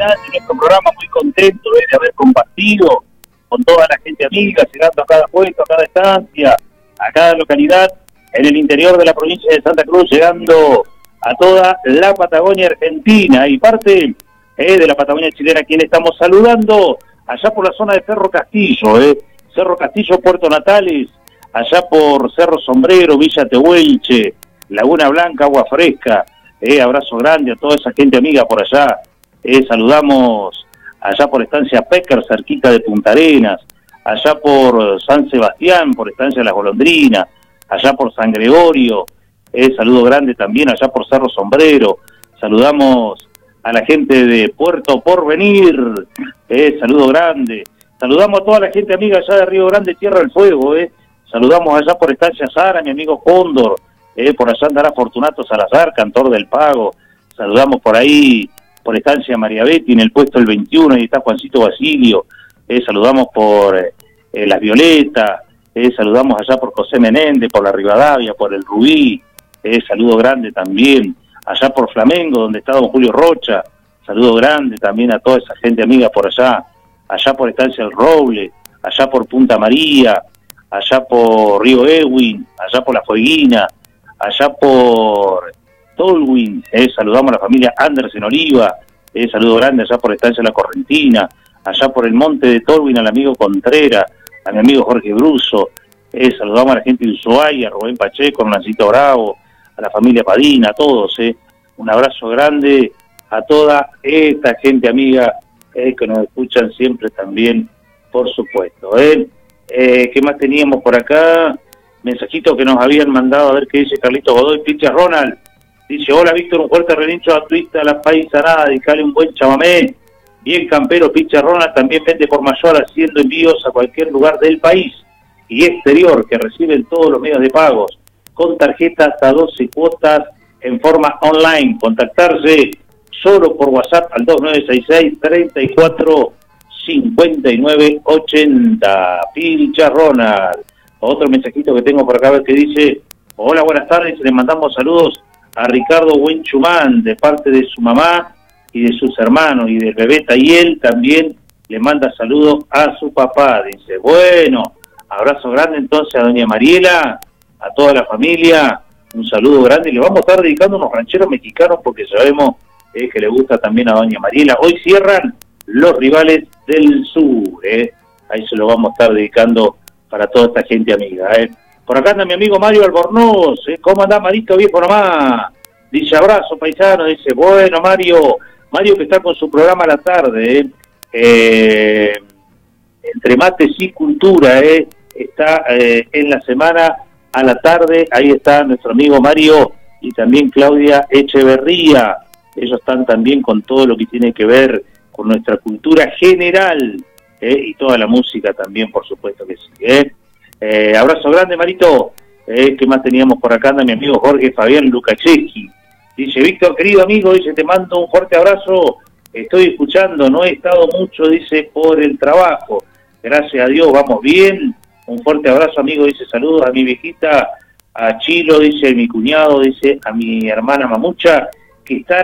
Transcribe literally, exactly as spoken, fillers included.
adelante nuestro programa, muy contento eh, de haber compartido con toda la gente amiga, llegando a cada puesto, a cada estancia, a cada localidad, en el interior de la provincia de Santa Cruz, llegando a toda la Patagonia Argentina y parte eh, de la Patagonia chilena, a quien estamos saludando allá por la zona de Cerro Castillo, eh, Cerro Castillo, Puerto Natales, allá por Cerro Sombrero, Villa Tehuelche, Laguna Blanca, Agua Fresca. Eh, abrazo grande a toda esa gente amiga por allá. Eh, saludamos allá por Estancia Pécar, cerquita de Punta Arenas, allá por San Sebastián, por Estancia de las Golondrinas, allá por San Gregorio. Eh, saludo grande también allá por Cerro Sombrero. Saludamos a la gente de Puerto Porvenir. Eh, saludo grande. Saludamos a toda la gente amiga allá de Río Grande, Tierra del Fuego. Eh. Saludamos allá por Estancia Sara, mi amigo Cóndor. Eh, por allá andará Fortunato Salazar, cantor del Pago. Saludamos por ahí, por Estancia María Betty, en el puesto el veintiuno, ahí está Juancito Basilio. Eh, saludamos por eh, Las Violetas. Eh, saludamos allá por José Menéndez, por la Rivadavia, por el Rubí. Eh, saludo grande también allá por Flamengo, donde está don Julio Rocha. Saludo grande también a toda esa gente amiga por allá. Allá por Estancia El Roble, allá por Punta María, allá por Río Ewin, allá por La Fueguina, allá por Tolwyn. Eh, saludamos a la familia Andersen Oliva. Eh, saludo grande allá por Estancia La Correntina, allá por el Monte de Tolwyn al amigo Contreras, a mi amigo Jorge Bruso. Eh, saludamos a la gente de Ushuaia, a Rubén Pacheco, a Nancito Bravo, a la familia Padina, a todos. Eh. Un abrazo grande a toda esta gente amiga eh, que nos escuchan siempre también, por supuesto. Eh. Eh, ¿Qué más teníamos por acá? Mensajito que nos habían mandado, a ver qué dice Carlito Godoy. Pincha Ronald dice: hola Víctor, un fuerte relincho a Twista, a la paisanada, dedicale un buen chamamé. Bien campero, Pincha Ronald también vende por mayor, haciendo envíos a cualquier lugar del país y exterior, que reciben todos los medios de pagos, con tarjeta hasta doce cuotas en forma online. Contactarse solo por WhatsApp al dos nueve seis seis, tres cuatro, cinco nueve ocho cero. Pincha Ronald. Otro mensajito que tengo por acá, a ver que dice: hola, buenas tardes, le mandamos saludos a Ricardo Buenchumán de parte de su mamá y de sus hermanos y del bebé Tayel. También le manda saludos a su papá. Dice, bueno, abrazo grande entonces a doña Mariela, a toda la familia, un saludo grande, y le vamos a estar dedicando unos rancheros mexicanos porque sabemos eh, que le gusta también a doña Mariela. Hoy cierran los rivales del sur, eh. ahí se lo vamos a estar dedicando para toda esta gente amiga. Eh. Por acá anda mi amigo Mario Albornoz. Eh. ¿Cómo anda, Marito, viejo nomás? Dice, abrazo, paisano. Dice, bueno, Mario, Mario que está con su programa a la tarde, eh. Eh, entre mates y cultura, eh. está eh, en la semana a la tarde. Ahí está nuestro amigo Mario y también Claudia Echeverría. Ellos están también con todo lo que tiene que ver con nuestra cultura general. Eh, y toda la música también, por supuesto que sí. Eh. Eh, abrazo grande, Marito. Eh, ¿Qué más teníamos por acá? Anda mi amigo Jorge Fabián Lukachevsky. Dice, Víctor, querido amigo, dice, te mando un fuerte abrazo. Estoy escuchando, no he estado mucho, dice, por el trabajo. Gracias a Dios, vamos bien. Un fuerte abrazo, amigo, dice, saludos a mi viejita, a Chilo, dice, a mi cuñado, dice, a mi hermana Mamucha, que está